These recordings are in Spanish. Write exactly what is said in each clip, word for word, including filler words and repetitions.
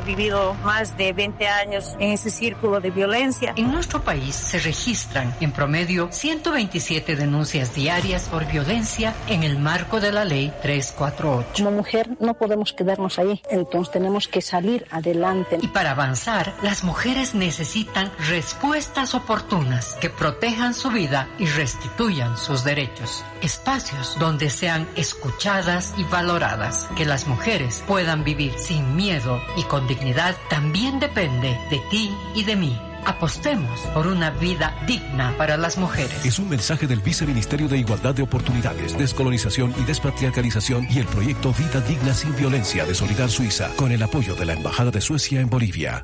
vivido más de veinte años en ese círculo de violencia. En nuestro país se registran en promedio ciento veintisiete denuncias diarias por violencia en el marco de la ley trescientos cuarenta y ocho. Como mujer no podemos quedarnos ahí, entonces tenemos que salir adelante. Y para avanzar, las mujeres necesitan respuestas oportunas que protejan su vida y restituyan sus derechos. Espacios donde sean escuchadas y valoradas. Que las mujeres puedan vivir sin miedo y con dignidad también depende de ti y de mí. Apostemos por una vida digna para las mujeres. Es un mensaje del Viceministerio de Igualdad de Oportunidades, Descolonización y Despatriarcalización y el proyecto Vida Digna Sin Violencia de Solidar Suiza, con el apoyo de la Embajada de Suecia en Bolivia.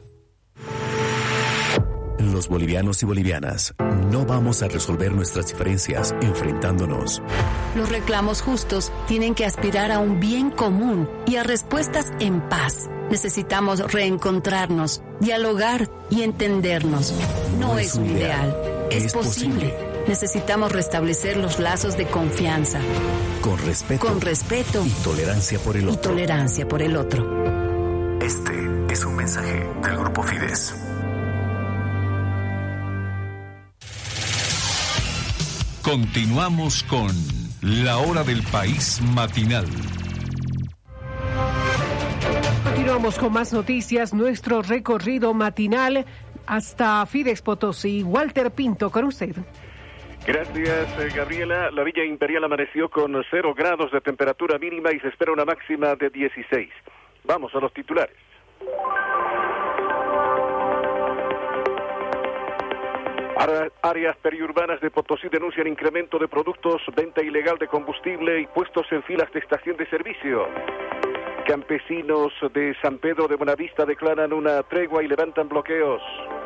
Los bolivianos y bolivianas no vamos a resolver nuestras diferencias enfrentándonos. Los reclamos justos tienen que aspirar a un bien común y a respuestas en paz. Necesitamos reencontrarnos, dialogar y entendernos. No, no es, es un ideal, ideal. Es, es posible. posible. Necesitamos restablecer los lazos de confianza. Con respeto. Con respeto. Y tolerancia por el otro. Y tolerancia por el otro. Este es un mensaje del Grupo Fides. Continuamos con La Hora del País Matinal. Continuamos con más noticias, nuestro recorrido matinal hasta Fides Potosí. Walter Pinto, con usted. Gracias, Gabriela. La Villa Imperial amaneció con cero grados de temperatura mínima y se espera una máxima de dieciséis. Vamos a los titulares. Áreas periurbanas de Potosí denuncian incremento de productos, venta ilegal de combustible y puestos en filas de estación de servicio. Campesinos de San Pedro de Buenavista declaran una tregua y levantan bloqueos.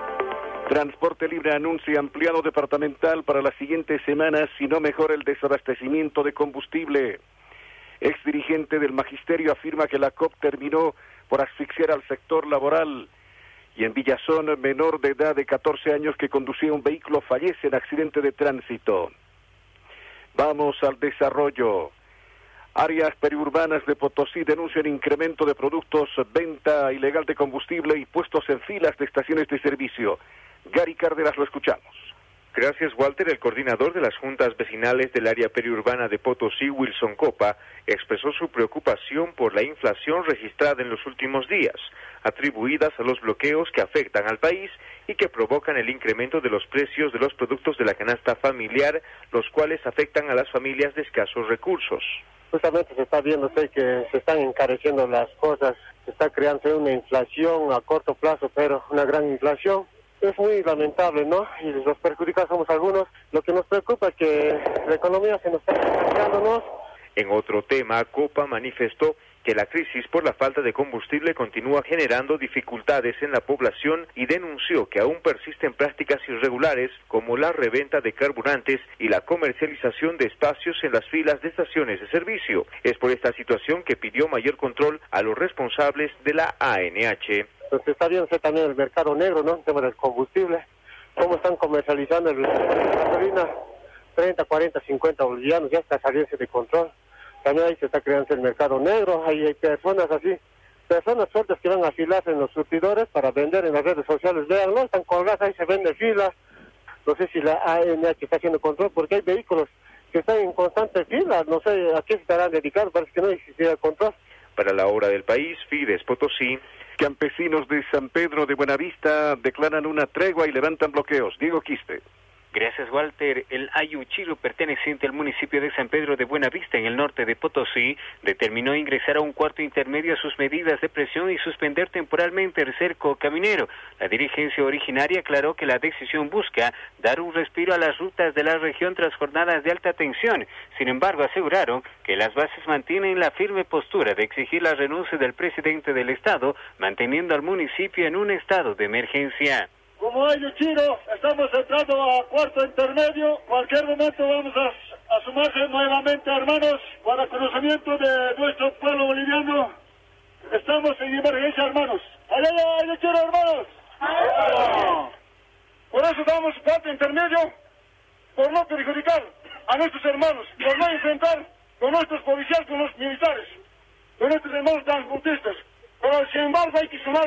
Transporte Libre anuncia ampliado departamental para las siguientes semanas si no mejora el desabastecimiento de combustible. Ex dirigente del Magisterio afirma que la C O P terminó por asfixiar al sector laboral. Y en Villazón, menor de edad de catorce años que conducía un vehículo fallece en accidente de tránsito. Vamos al desarrollo. Áreas periurbanas de Potosí denuncian incremento de productos, venta ilegal de combustible y puestos en filas de estaciones de servicio. Gary Cárdenas, lo escuchamos. Gracias, Walter. El coordinador de las juntas vecinales del área periurbana de Potosí, Wilson Copa, expresó su preocupación por la inflación registrada en los últimos días, atribuidas a los bloqueos que afectan al país y que provocan el incremento de los precios de los productos de la canasta familiar, los cuales afectan a las familias de escasos recursos. Justamente se está viendo que se están encareciendo las cosas, se está creando una inflación a corto plazo, pero una gran inflación. Es muy lamentable, ¿no? Y los perjudicados somos algunos. Lo que nos preocupa es que la economía se nos está cambiándonos. En otro tema, Copa manifestó que la crisis por la falta de combustible continúa generando dificultades en la población y denunció que aún persisten prácticas irregulares como la reventa de carburantes y la comercialización de espacios en las filas de estaciones de servicio. Es por esta situación que pidió mayor control a los responsables de la A N H. Entonces está viendo también el mercado negro, ¿no? El tema del combustible, cómo están comercializando el, la gasolina, treinta, cuarenta, cincuenta bolivianos, ya está saliendo de control. También ahí se está creando el mercado negro, ahí hay personas así, personas sueltas que van a afilarse en los surtidores para vender en las redes sociales, véanlo, están colgadas, ahí se venden filas. No sé si la A N H está haciendo control, porque hay vehículos que están en constante fila, no sé a qué se estarán dedicados, parece que no existirá control. Para La Hora del País, Fides Potosí. Campesinos de San Pedro de Buenavista declaran una tregua y levantan bloqueos. Diego Quiste. Gracias, Walter. El Ayuchiro, perteneciente al municipio de San Pedro de Buenavista, en el norte de Potosí, determinó ingresar a un cuarto intermedio a sus medidas de presión y suspender temporalmente el cerco caminero. La dirigencia originaria aclaró que la decisión busca dar un respiro a las rutas de la región tras jornadas de alta tensión. Sin embargo, aseguraron que las bases mantienen la firme postura de exigir la renuncia del presidente del Estado, manteniendo al municipio en un estado de emergencia. Como Ayuchiro, estamos entrando a cuarto intermedio. Cualquier momento vamos a, a sumarse nuevamente, hermanos, para conocimiento de nuestro pueblo boliviano. Estamos en emergencia, hermanos. ¡Allá, Ayuchiro, hermanos! ¡Allá! Por eso damos cuarto intermedio, por no perjudicar a nuestros hermanos, por no enfrentar con nuestros policías, con los militares, con nuestros hermanos transportistas. Pero sin embargo hay que sumar